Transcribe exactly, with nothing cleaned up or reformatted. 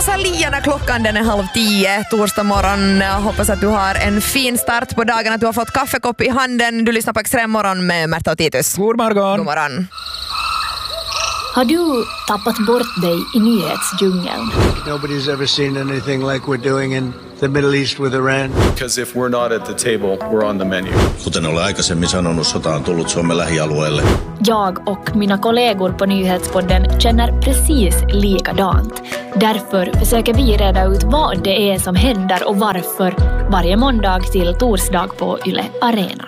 Rosalia när klockan den är halv tio torsdag morgon. Hoppas att du har en fin start på dagen, att du har fått kaffekopp i handen. Du lyssnar på Extremmorgon med Märta och Titus. God morgon. God morgon. Har du tappat bort dig i nyhetsdjungeln? Nobody's ever seen anything like we're doing in the Middle East with Iran. Because if we're not at the table, we're on the menu. Kuten olen aikaisemmin sanonut, sota on tullut Suomen lähialueelle. Jag och mina kollegor på Nyhetspodden känner precis likadant. Därför försöker vi reda ut vad det är som händer och varför varje måndag till torsdag på Yle Arena.